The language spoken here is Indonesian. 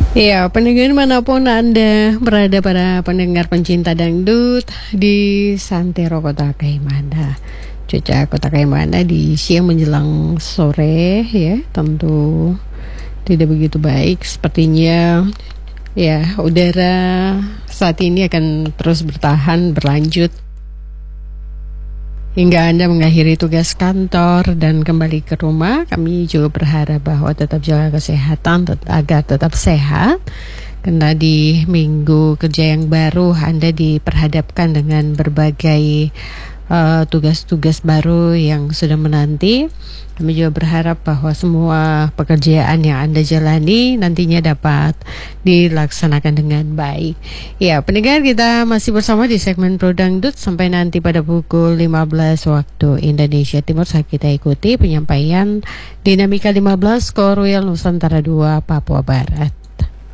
Ya, pendengar manapun Anda berada, para pendengar pencinta dangdut di Santero Kota Kaimana. Cuaca Kota Kaimana di siang menjelang sore ya, tentu tidak begitu baik sepertinya. Ya, udara saat ini akan terus berlanjut hingga Anda mengakhiri tugas kantor dan kembali ke rumah. Kami juga berharap bahwa tetap jaga kesehatan agar tetap sehat. Karena di minggu kerja yang baru Anda diperhadapkan dengan berbagai tugas-tugas baru yang sudah menanti. Kami juga berharap bahwa semua pekerjaan yang Anda jalani nantinya dapat dilaksanakan dengan baik. Ya, pendengar, kita masih bersama di segmen Pro Dangdut sampai nanti pada pukul 15 waktu Indonesia Timur. Saat kita ikuti penyampaian Dinamika 15 Ko Royal Nusantara 2 Papua Barat.